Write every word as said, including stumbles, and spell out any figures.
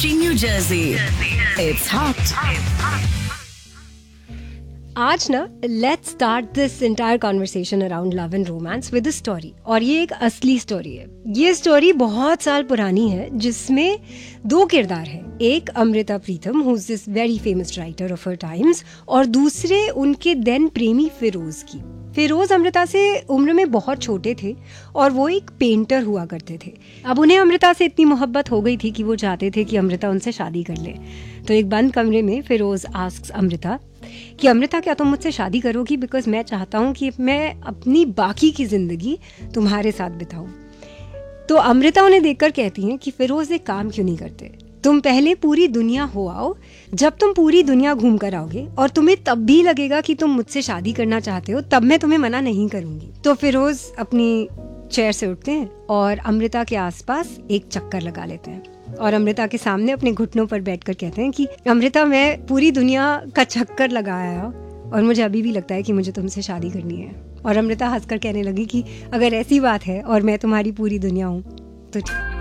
Kochi, New Jersey. It's hot. आज ना let's start this entire conversation around love and romance with a story, और ये एक असली स्टोरी है। ये स्टोरी बहुत साल पुरानी है, जिसमें दो किरदार हैं। एक Amrita Pritam, who is this very famous writer of her times, और दूसरे उनके देन प्रेमी फिरोज की। फिरोज अमृता से उम्र में बहुत छोटे थे और वो एक पेंटर हुआ करते थे। अब उन्हें अमृता से इतनी मोहब्बत हो गई थी कि वो चाहते थे कि अमृता उनसे शादी कर ले। तो एक बंद कमरे में फिरोज आस्क्स अमृता कि अमृता, क्या तुम मुझसे शादी करोगी? बिकॉज मैं चाहता हूँ कि मैं अपनी बाकी की जिंदगी तुम्हारे साथ बिताऊं। तो अमृता उन्हें देखकर कहती हैं कि फिरोज एक काम क्यों नहीं करते, तुम पहले पूरी दुनिया हो आओ। जब तुम पूरी दुनिया घूम कर आओगे और तुम्हें तब भी लगेगा कि तुम मुझसे शादी करना चाहते हो, तब मैं तुम्हें मना नहीं करूंगी। तो फिरोज अपनी चेयर से उठते हैं और अमृता के आसपास एक चक्कर लगा लेते हैं और अमृता के सामने अपने घुटनों पर बैठकर कहते हैं कि अमृता, मैं पूरी दुनिया का चक्कर लगाया और मुझे अभी भी लगता है कि मुझे तुमसे शादी करनी है। और अमृता हंसकर कहने लगी कि अगर ऐसी बात है और मैं तुम्हारी पूरी दुनिया हूँ तो